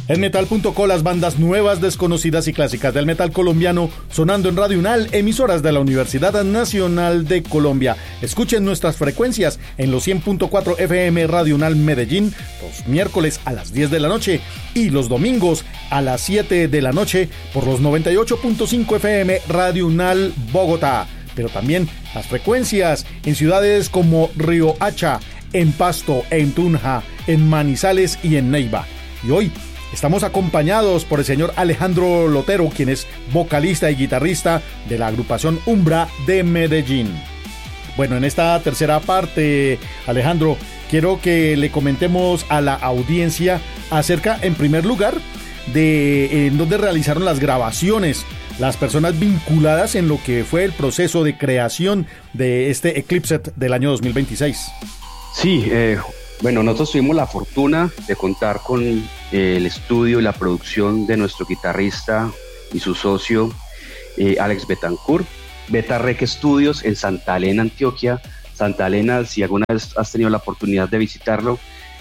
En Metal.co, las bandas nuevas, desconocidas y clásicas del metal colombiano sonando en Radio UNAL, emisoras de la Universidad Nacional de Colombia. Escuchen nuestras frecuencias en los 100.4 FM Radio UNAL Medellín, los miércoles a las 10 de la noche y los domingos a las 7 de la noche por los 98.5 FM Radio UNAL Bogotá. Pero también las frecuencias en ciudades como Riohacha, en Pasto, en Tunja, en Manizales y en Neiva. Y hoy estamos acompañados por el señor Alejandro Lotero, quien es vocalista y guitarrista de la agrupación Umbra de Medellín. Bueno, en esta tercera parte, Alejandro, quiero que le comentemos a la audiencia acerca, en primer lugar, de en dónde realizaron las grabaciones, las personas vinculadas en lo que fue el proceso de creación de este Eclipse del año 2026. Sí, bueno, nosotros tuvimos la fortuna de contar con el estudio y la producción de nuestro guitarrista y su socio Alex Betancourt, Beta Rec Studios en Santa Elena, Antioquia. Santa Elena, si alguna vez has tenido la oportunidad de visitarlo,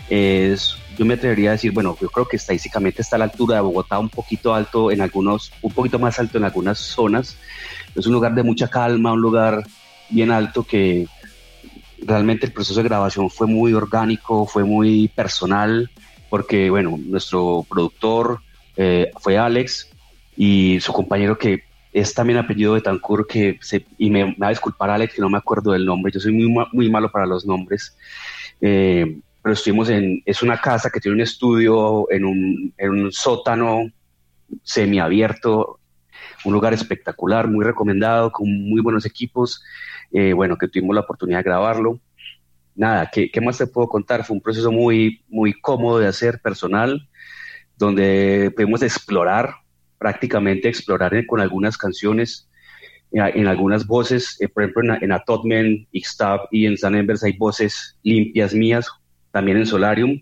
yo me atrevería a decir, bueno, yo creo que estadísticamente está a la altura de Bogotá, un poquito alto en algunos, un poquito más alto en algunas zonas. Es un lugar de mucha calma, un lugar bien alto que realmente el proceso de grabación fue muy orgánico, fue muy personal, porque, bueno, nuestro productor fue Alex y su compañero, que es también apellido Betancourt, y me va a disculpar Alex que no me acuerdo del nombre, yo soy muy malo para los nombres, pero estuvimos es una casa que tiene un estudio en un sótano semiabierto, un lugar espectacular, muy recomendado, con muy buenos equipos. Bueno, que tuvimos la oportunidad de grabarlo. Nada, ¿qué más te puedo contar? Fue un proceso muy, muy cómodo de hacer, personal, donde pudimos prácticamente explorar con algunas canciones, en algunas voces, por ejemplo en Atotmen, Ixtab y en San Embers hay voces limpias mías, también en Solarium,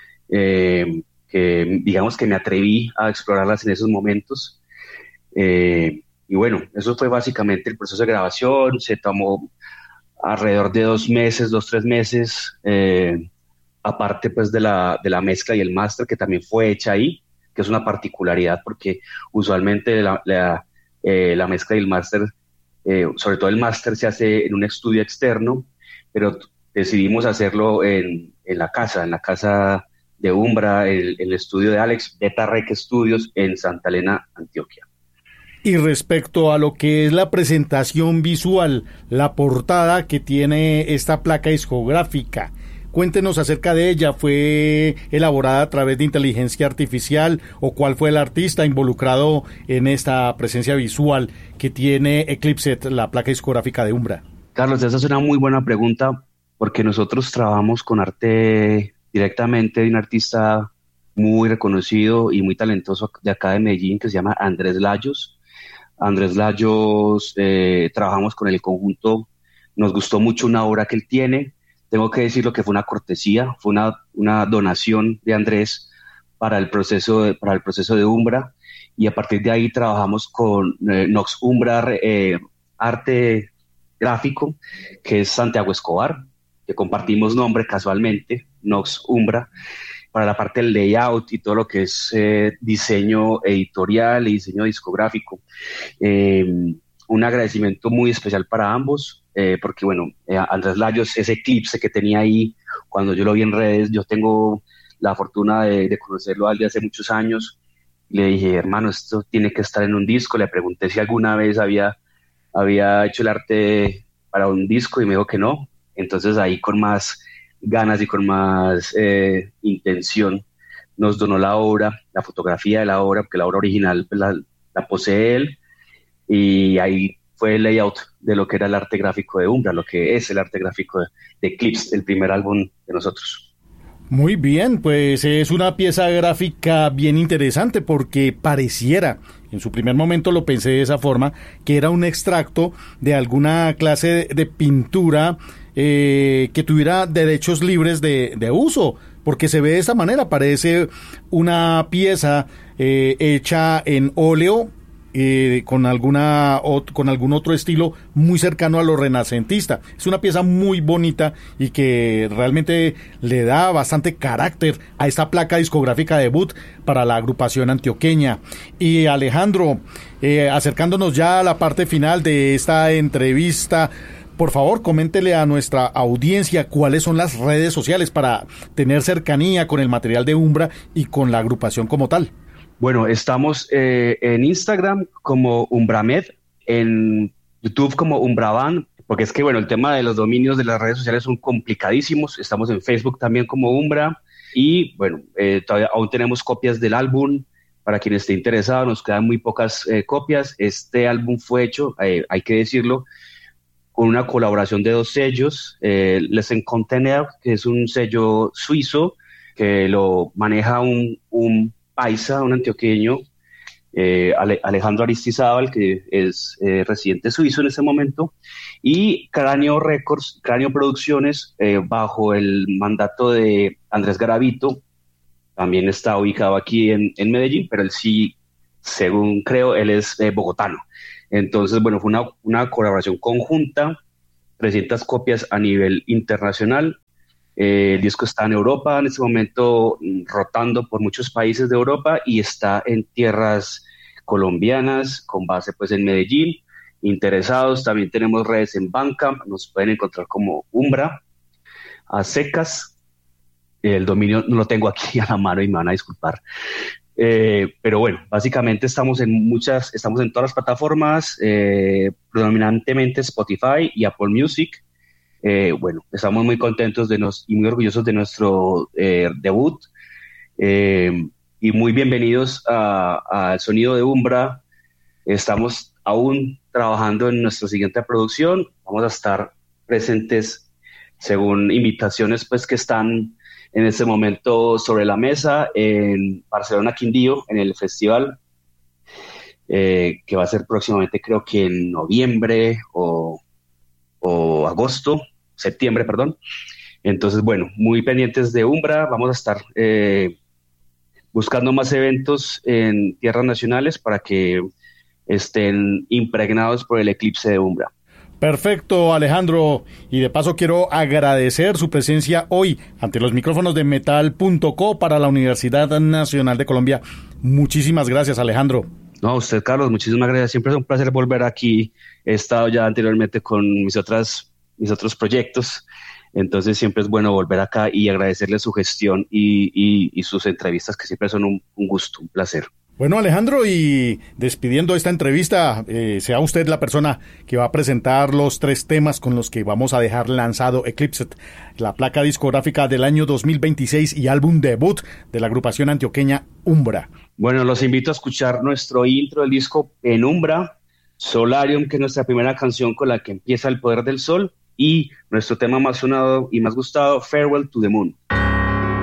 que digamos que me atreví a explorarlas en esos momentos. Y bueno, eso fue básicamente el proceso de grabación. Se tomó alrededor de 3 meses, aparte pues de la mezcla y el máster, que también fue hecha ahí, que es una particularidad porque usualmente la mezcla y el máster, sobre todo el máster, se hace en un estudio externo, pero decidimos hacerlo en la casa de Umbra, el estudio de Alex, Beta Rec Studios en Santa Elena, Antioquia. Y respecto a lo que es la presentación visual, la portada que tiene esta placa discográfica, cuéntenos acerca de ella. ¿Fue elaborada a través de inteligencia artificial o cuál fue el artista involucrado en esta presencia visual que tiene Eclipse, la placa discográfica de Umbra? Carlos, esa es una muy buena pregunta, porque nosotros trabajamos con arte directamente de un artista muy reconocido y muy talentoso de acá de Medellín, que se llama Andrés Layos. Andrés Layos, trabajamos con el conjunto, nos gustó mucho una obra que él tiene. Tengo que decirlo que fue una cortesía, fue una donación de Andrés para el proceso de Umbra, y a partir de ahí trabajamos con Nox Umbra Arte Gráfico, que es Santiago Escobar, que compartimos nombre casualmente, Nox Umbra, para la parte del layout y todo lo que es diseño editorial y diseño discográfico. Un agradecimiento muy especial para ambos, porque bueno, Andrés Layos, ese Eclipse que tenía ahí, cuando yo lo vi en redes, yo tengo la fortuna de conocerlo desde hace muchos años. Le dije, hermano, esto tiene que estar en un disco. Le pregunté si alguna vez había hecho el arte para un disco y me dijo que no. Entonces ahí, con más ganas y con más intención, nos donó la obra, la fotografía de la obra, porque la obra original pues, la posee él, y ahí fue el layout de lo que era el arte gráfico de Umbra, lo que es el arte gráfico de Eclipse, el primer álbum de nosotros. Muy bien, pues es una pieza gráfica bien interesante, porque pareciera, en su primer momento lo pensé de esa forma, que era un extracto de alguna clase de pintura que tuviera derechos libres de uso, porque se ve de esta manera. Parece una pieza hecha en óleo con algún otro estilo muy cercano a lo renacentista. Es una pieza muy bonita y que realmente le da bastante carácter a esta placa discográfica debut para la agrupación antioqueña. Y Alejandro, acercándonos ya a la parte final de esta entrevista, por favor, coméntele a nuestra audiencia cuáles son las redes sociales para tener cercanía con el material de Umbra y con la agrupación como tal. Bueno, estamos en Instagram como Umbramed, en YouTube como Umbravan, porque es que, bueno, el tema de los dominios de las redes sociales son complicadísimos. Estamos en Facebook también como Umbra y, bueno, todavía aún tenemos copias del álbum. Para quien esté interesado, nos quedan muy pocas copias. Este álbum fue hecho, hay que decirlo, con una colaboración de 2 sellos, Les Inconteneurs, que es un sello suizo que lo maneja un paisa, un antioqueño, Alejandro Aristizábal, que es residente suizo en este momento, y Cráneo Records, Cráneo Producciones, bajo el mandato de Andrés Garavito, también está ubicado aquí en Medellín, pero él sí, según creo, él es bogotano. Entonces, bueno, fue una colaboración conjunta, 300 copias a nivel internacional. El disco está en Europa en este momento, rotando por muchos países de Europa y está en tierras colombianas, con base pues en Medellín. Interesados, también tenemos redes en Bandcamp, nos pueden encontrar como Umbra, a secas. El dominio no lo tengo aquí a la mano y me van a disculpar. Pero bueno, básicamente estamos en todas las plataformas, predominantemente Spotify y Apple Music. Bueno, estamos muy contentos y muy orgullosos de nuestro debut, y muy bienvenidos al Sonido de Umbra. Estamos aún trabajando en nuestra siguiente producción. Vamos a estar presentes según invitaciones pues que están en este momento sobre la mesa en Barcelona Quindío, en el festival, que va a ser próximamente, creo que en noviembre o septiembre, perdón. Entonces, bueno, muy pendientes de Umbra. Vamos a estar buscando más eventos en tierras nacionales para que estén impregnados por el eclipse de Umbra. Perfecto, Alejandro, y de paso quiero agradecer su presencia hoy ante los micrófonos de Metal.co para la Universidad Nacional de Colombia. Muchísimas gracias, Alejandro. No, a usted, Carlos, muchísimas gracias. Siempre es un placer volver aquí. He estado ya anteriormente con mis otros proyectos, entonces siempre es bueno volver acá y agradecerle su gestión y sus entrevistas, que siempre son un gusto, un placer. Bueno, Alejandro, y despidiendo esta entrevista, sea usted la persona que va a presentar los 3 temas con los que vamos a dejar lanzado Eclipsed, la placa discográfica del año 2026 y álbum debut de la agrupación antioqueña Umbra. Bueno, los invito a escuchar nuestro intro del disco Penumbra, Solarium, que es nuestra primera canción con la que empieza El Poder del Sol, y nuestro tema más sonado y más gustado, Farewell to the Moon.